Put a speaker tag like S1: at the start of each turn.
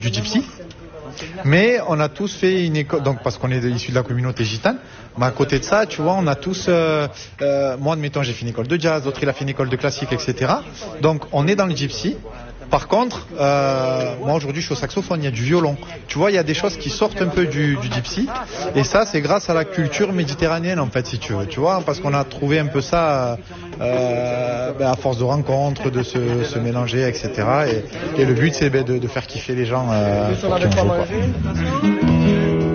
S1: du gypsy. Mais on a tous fait une école, donc parce qu'on est issus de la communauté gitane. Mais à côté de ça, tu vois, on a tous, moi admettons, j'ai fait une école de jazz, d'autres il a fait une école de classique, etc. Donc on est dans le gypsy. Par contre, moi aujourd'hui je suis au saxophone, il y a du violon. Tu vois, il y a des choses qui sortent un peu du gypsy. Et ça, c'est grâce à la culture méditerranéenne en fait, si tu veux. Tu vois, parce qu'on a trouvé un peu ça à force de rencontres, de se mélanger, etc. Et le but c'est de faire kiffer les gens qui ont joué, quoi.